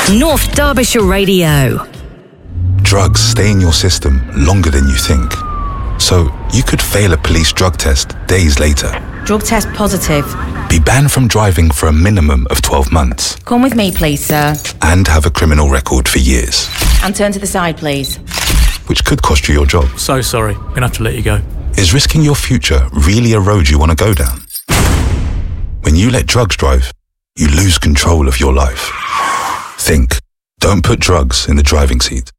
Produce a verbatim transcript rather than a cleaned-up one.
North Derbyshire Radio. Drugs stay in your system longer than you think. So you could fail a police drug test days later. Drug test positive. Be banned from driving for a minimum of twelve months. Come with me, please, sir. And have a criminal record for years. And turn to the side, please. Which could cost you your job. So sorry, I'm gonna have to let you go. Is risking your future really a road you want to go down? When you let drugs drive, you lose control of your life. Think. Don't put drugs in the driving seat.